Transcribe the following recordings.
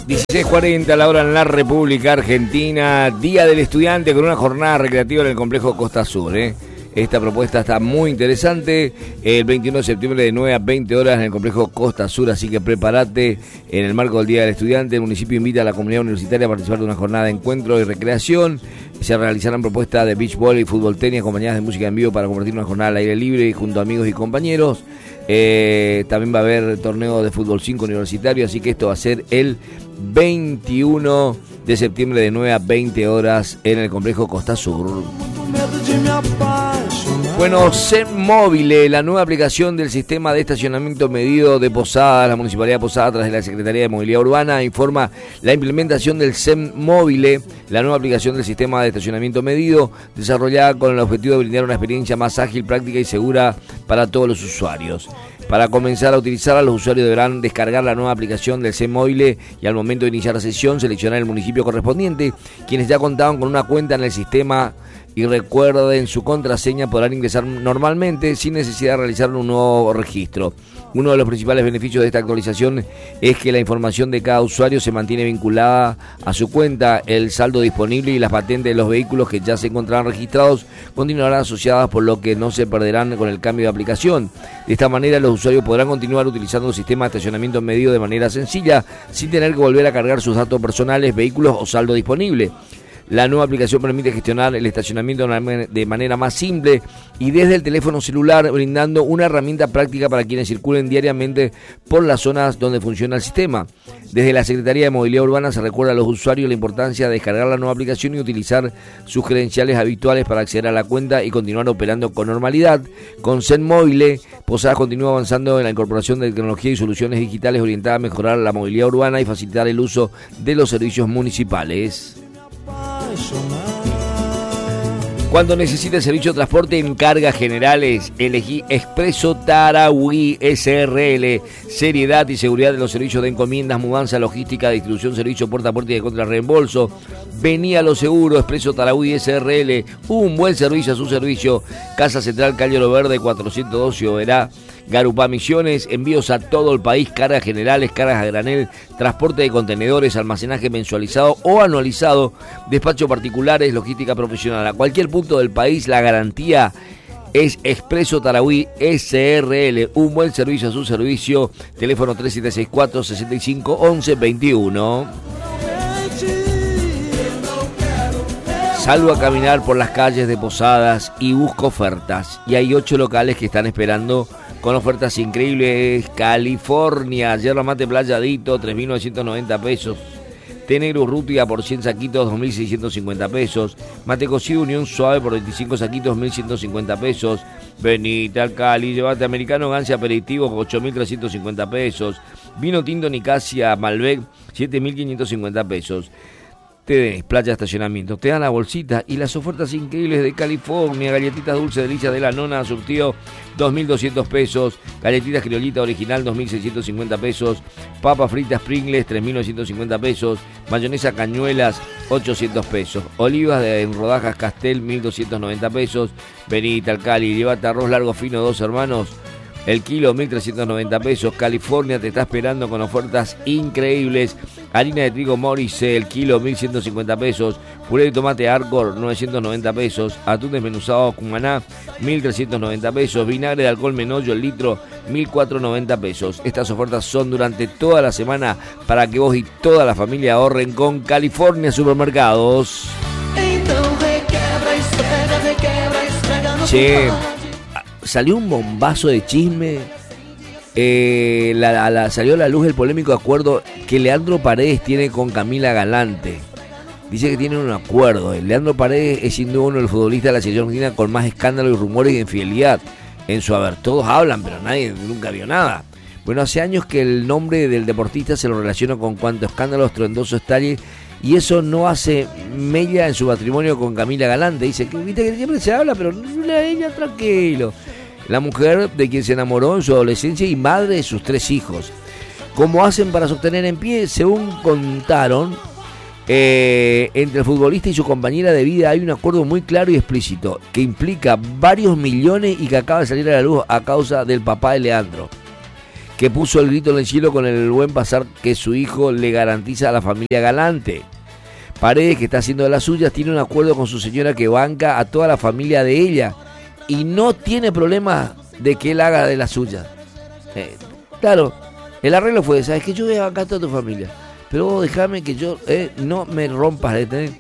16:40 la hora en la República Argentina, Día del Estudiante con una jornada recreativa en el complejo Costa Sur. Esta propuesta está muy interesante, el 21 de septiembre de 9 a 20 horas en el complejo Costa Sur, así que prepárate. En el marco del Día del Estudiante, el municipio invita a la comunidad universitaria a participar de una jornada de encuentro y recreación. Se realizarán propuestas de beach volley y fútbol tenis acompañadas de música en vivo para convertir una jornada al aire libre y junto a amigos y compañeros. También va a haber torneo de fútbol 5 universitario, así que esto va a ser el 21 de septiembre de 9 a 20 horas en el complejo Costa Sur. Bueno, Zenmobile, la nueva aplicación del sistema de estacionamiento medido de Posadas, la Municipalidad de Posadas, a través de la Secretaría de Movilidad Urbana, informa la implementación del Zenmobile, la nueva aplicación del sistema de estacionamiento medido, desarrollada con el objetivo de brindar una experiencia más ágil, práctica y segura para todos los usuarios. Para comenzar a utilizarla, los usuarios deberán descargar la nueva aplicación del Zenmobile y al momento de iniciar la sesión seleccionar el municipio correspondiente. Quienes ya contaban con una cuenta en el sistema y recuerden su contraseña podrán ingresar normalmente sin necesidad de realizar un nuevo registro. Uno de los principales beneficios de esta actualización es que la información de cada usuario se mantiene vinculada a su cuenta. El saldo disponible y las patentes de los vehículos que ya se encontrarán registrados continuarán asociadas, por lo que no se perderán con el cambio de aplicación. De esta manera los usuarios podrán continuar utilizando el sistema de estacionamiento medido de manera sencilla, sin tener que volver a cargar sus datos personales, vehículos o saldo disponible. La nueva aplicación permite gestionar el estacionamiento de manera más simple y desde el teléfono celular, brindando una herramienta práctica para quienes circulen diariamente por las zonas donde funciona el sistema. Desde la Secretaría de Movilidad Urbana se recuerda a los usuarios la importancia de descargar la nueva aplicación y utilizar sus credenciales habituales para acceder a la cuenta y continuar operando con normalidad. Con Zenmobile, Posadas continúa avanzando en la incorporación de tecnología y soluciones digitales orientadas a mejorar la movilidad urbana y facilitar el uso de los servicios municipales. Cuando necesites servicio de transporte en cargas generales, elegí Expreso Tarahui SRL. Seriedad y seguridad de los servicios de encomiendas, mudanza, logística, distribución, servicio puerta a puerta y de contrarreembolso. Vení a lo seguro, Expreso Tarahui SRL. Un buen servicio a su servicio. Casa Central, Calle Oro Verde, 412 Oberá. Garupá Misiones, envíos a todo el país, cargas generales, cargas a granel, transporte de contenedores, almacenaje mensualizado o anualizado, despacho particulares, logística profesional. A cualquier punto del país, la garantía es Expreso Tarahui SRL, un buen servicio a su servicio. Teléfono 3764-651121. Salgo a caminar por las calles de Posadas y busco ofertas. Y hay 8 locales que están esperando con ofertas increíbles. California, yerba mate playadito, 3.990 pesos. Té negro Urrutia por 100 saquitos, 2.650 pesos. Mate cocido Unión Suave por 25 saquitos, 1.150 pesos. Venite al Cali, llevate americano Gancia aperitivo por 8.350 pesos. Vino tinto Nicasia Malbec, 7.550 pesos. Te playa estacionamiento, te dan la bolsita y las ofertas increíbles de California. Galletitas dulces delicias de la nona, surtido 2.200 pesos. Galletitas criolita original, 2.650 pesos. Papas fritas Pringles, 3.950 pesos. Mayonesa Cañuelas, 800 pesos. Olivas en rodajas Castel, 1.290 pesos. Venite al Cali, llévate arroz largo fino 2 hermanos. El kilo, 1.390 pesos. California te está esperando con ofertas increíbles. Harina de trigo Morrise, el kilo, 1.150 pesos. Puré de tomate Arcor, 990 pesos. Atún desmenuzado Cumaná, 1.390 pesos. Vinagre de alcohol Menollo, el litro, 1.490 pesos. Estas ofertas son durante toda la semana para que vos y toda la familia ahorren con California Supermercados. Che, salió un bombazo de chisme. Salió a la luz el polémico acuerdo que Leandro Paredes tiene con Camila Galante. Dice que tienen un acuerdo. Leandro Paredes es sin duda uno de los futbolistas de la selección argentina con más escándalos y rumores de infidelidad en su haber. Todos hablan, pero nadie nunca vio nada. Bueno, hace años que el nombre del deportista se lo relaciona con cuanto escándalo estruendoso estalle, y eso no hace mella en su matrimonio con Camila Galante. Dice que viste que siempre se habla, pero ella tranquilo. La mujer de quien se enamoró en su adolescencia y madre de sus 3 hijos. ¿Cómo hacen para sostener en pie? Según contaron, entre el futbolista y su compañera de vida hay un acuerdo muy claro y explícito que implica varios millones y que acaba de salir a la luz a causa del papá de Leandro, que puso el grito en el cielo con el buen pasar que su hijo le garantiza a la familia Galante. Paredes, que está haciendo de las suyas, tiene un acuerdo con su señora que banca a toda la familia de ella y no tiene problema de que él haga de las suyas. Claro, el arreglo fue, ¿sabes qué? Yo voy a bancar a toda tu familia, pero vos dejame que yo no me rompas.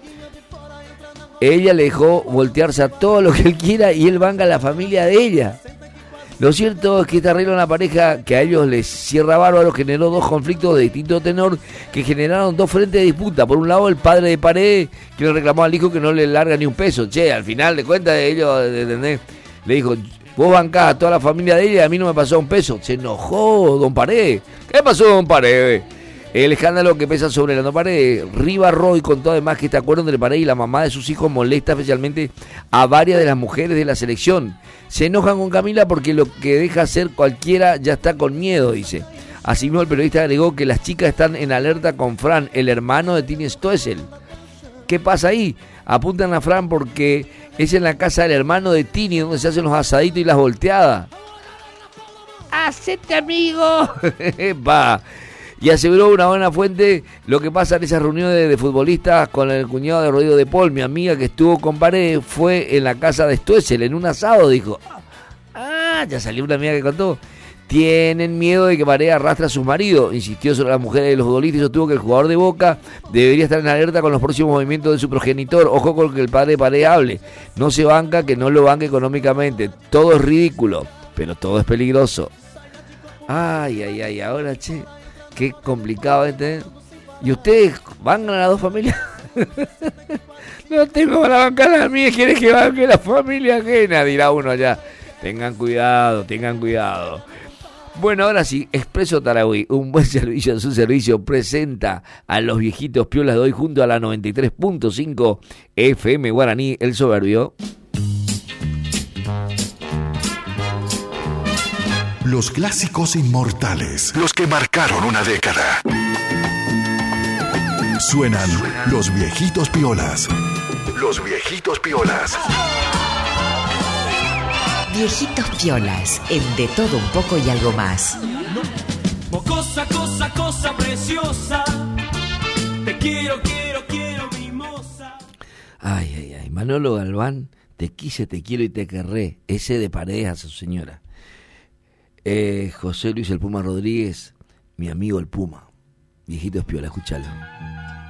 Ella le dejó voltearse a todo lo que él quiera y él banca a la familia de ella. Lo cierto es que este arreglo en la pareja, que a ellos les cierra bárbaro, generó dos conflictos de distinto tenor que generaron dos frentes de disputa. Por un lado, el padre de Paredes, que le reclamó al hijo que no le larga ni un peso. Che, al final de cuentas, ellos, ¿entendés? Le dijo, vos bancás a toda la familia de ella y a mí no me pasó un peso. Se enojó don Paredes. ¿Qué pasó, don Paredes? El escándalo que pesa sobre la no Paredes. Riva Roy contó además que este acuerdo entre Paredes y la mamá de sus hijos molesta especialmente a varias de las mujeres de la selección. Se enojan con Camila porque lo que deja hacer cualquiera ya está con miedo, dice. Asimismo, el periodista agregó que las chicas están en alerta con Fran, el hermano de Tini Stoessel. ¿Qué pasa ahí? Apuntan a Fran porque es en la casa del hermano de Tini donde se hacen los asaditos y las volteadas. ¡Hacete amigo! Va. Y aseguró una buena fuente lo que pasa en esas reuniones de futbolistas con el cuñado de Rodrigo de Paul, mi amiga que estuvo con Paredes, fue en la casa de Stoessel, en un asado, dijo. Ya salió una amiga que contó. Tienen miedo de que Paredes arrastre a sus maridos, insistió sobre las mujeres de los futbolistas y sostuvo que el jugador de Boca debería estar en alerta con los próximos movimientos de su progenitor. Ojo con que el padre de Paredes hable. No se banca que no lo banque económicamente. Todo es ridículo, pero todo es peligroso. Ay, ahora, che. Qué complicado ¿Y ustedes van a las dos familias? No tengo para bancar a la mía, ¿quieres que banque la familia ajena? Dirá uno allá. Tengan cuidado. Bueno, ahora sí, Expreso Tarahui, un buen servicio en su servicio, presenta a los viejitos piolas de hoy junto a la 93.5 FM Guaraní, El Soberbio. Los clásicos inmortales, los que marcaron una década. Suenan los viejitos piolas. Los viejitos piolas. Viejitos piolas, en De Todo Un Poco y Algo Más. Cosa preciosa. Te quiero, mimosa. Ay, Manolo Galván, te quise, te quiero y te querré. Ese de Paredes a su señora. José Luis el Puma Rodríguez, mi amigo el Puma. Viejitos piola, escúchalo.